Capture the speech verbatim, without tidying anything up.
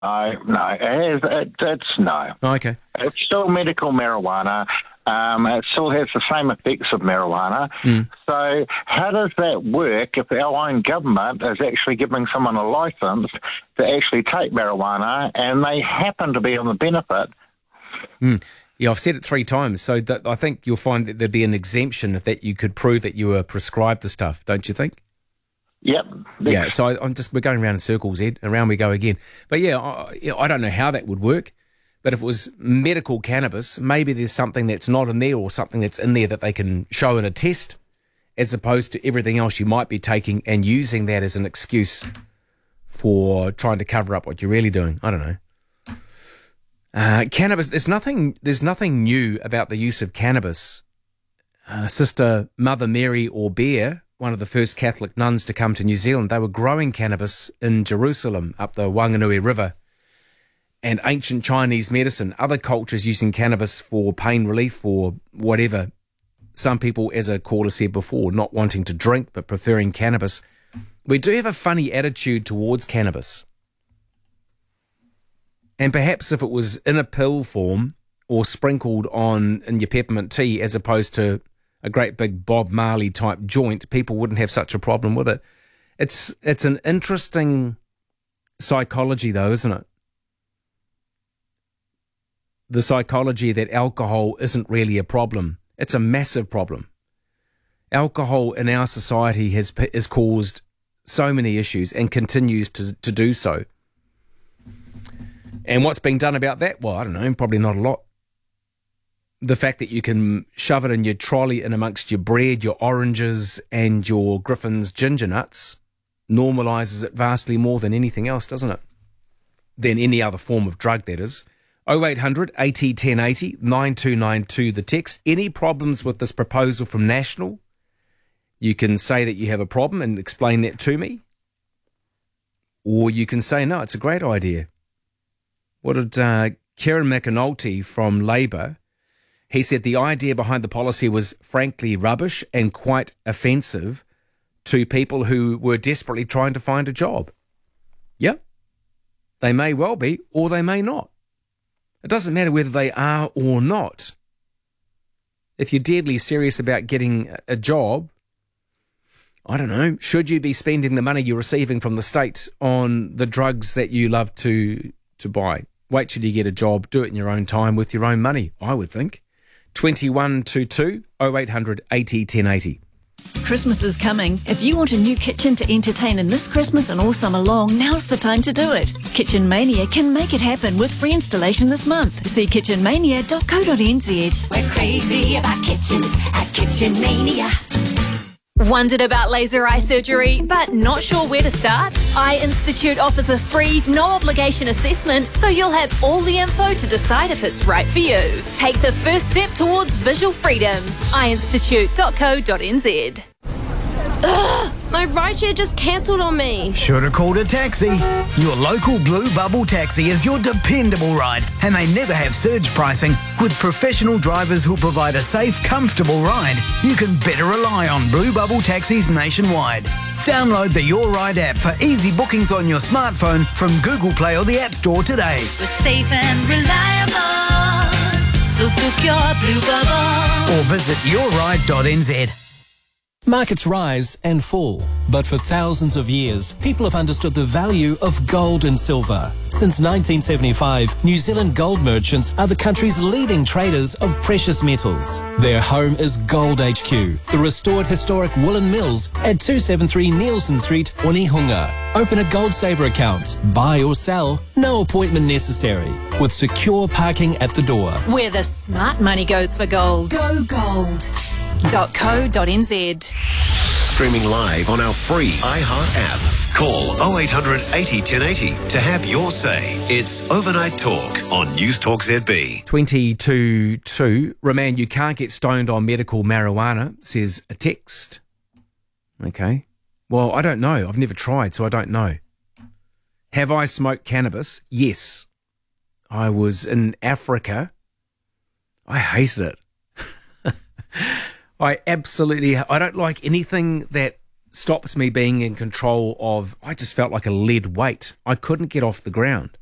No, no, it has, it, it's no. Oh, okay. It's still medical marijuana. Um, it still has the same effects of marijuana. Mm. So how does that work if our own government is actually giving someone a licence to actually take marijuana and they happen to be on the benefit? Mm. Yeah, I've said it three times, so that I think you'll find that there'd be an exemption if that you could prove that you were prescribed the stuff, don't you think? Yep. Yeah, so I, I'm just we're going around in circles, Ed. Around we go again. But yeah, I, you know, I don't know how that would work. But if it was medical cannabis, maybe there's something that's not in there or something that's in there that they can show in a test, as opposed to everything else you might be taking and using that as an excuse for trying to cover up what you're really doing. I don't know. Uh, cannabis, there's nothing, there's nothing new about the use of cannabis. Uh, Sister Mother Mary Aubert, one of the first Catholic nuns to come to New Zealand, they were growing cannabis in Jerusalem up the Wanganui River. And ancient Chinese medicine, other cultures using cannabis for pain relief or whatever. Some people, as a caller said before, not wanting to drink but preferring cannabis. We do have a funny attitude towards cannabis. And perhaps if it was in a pill form or sprinkled on in your peppermint tea as opposed to a great big Bob Marley type joint, people wouldn't have such a problem with it. It's it's an interesting psychology though, isn't it? The psychology that alcohol isn't really a problem. It's a massive problem. Alcohol in our society has has caused so many issues and continues to, to do so. And what's being done about that? Well, I don't know, probably not a lot. The fact that you can shove it in your trolley in amongst your bread, your oranges and your Griffin's ginger nuts normalises it vastly more than anything else, doesn't it? Than any other form of drug, that is. oh eight hundred eighty ten eighty, nine two nine two the text. Any problems with this proposal from National? You can say that you have a problem and explain that to me. Or you can say, no, it's a great idea. What did uh, Kieran McAnulty from Labour, he said the idea behind the policy was frankly rubbish and quite offensive to people who were desperately trying to find a job. Yeah, they may well be, or they may not. It doesn't matter whether they are or not. If you're deadly serious about getting a job, I don't know, should you be spending the money you're receiving from the state on the drugs that you love to to buy? Wait till you get a job, do it in your own time with your own money, I would think. twenty-one twenty-two, oh eight hundred eighty ten eighty. Christmas is coming. If you want a new kitchen to entertain in this Christmas and all summer long, now's the time to do it. Kitchen Mania can make it happen with free installation this month. See kitchen mania dot co dot n z. We're crazy about kitchens at Kitchen Mania. Wondered about laser eye surgery, but not sure where to start? Eye Institute offers a free, no-obligation assessment, so you'll have all the info to decide if it's right for you. Take the first step towards visual freedom. eye institute dot co dot n z. Ugh, my rideshare just cancelled on me. Should have called a taxi. Your local Blue Bubble taxi is your dependable ride, and they never have surge pricing. With professional drivers who provide a safe, comfortable ride, you can better rely on Blue Bubble taxis nationwide. Download the Your Ride app for easy bookings on your smartphone from Google Play or the App Store today. We're safe and reliable, so book your Blue Bubble. Or visit your ride dot n z. Markets rise and fall, but for thousands of years, people have understood the value of gold and silver. Since nineteen seventy-five, New Zealand gold merchants are the country's leading traders of precious metals. Their home is Gold H Q, the restored historic woolen mills at two seventy-three Nielsen Street, Onehunga. Open a Gold Saver account, buy or sell, no appointment necessary, with secure parking at the door. Where the smart money goes for gold. Go gold. .co.nz. Streaming live on our free iHeart app. Call oh eight hundred eighty ten eighty to have your say. It's Overnight Talk on News Talk Z B. twenty-two two. Roman, you can't get stoned on medical marijuana, says a text. Okay. Well, I don't know. I've never tried, so I don't know. Have I smoked cannabis? Yes. I was in Africa. I hated it. I absolutely, I don't like anything that stops me being in control of, I just felt like a lead weight. I couldn't get off the ground.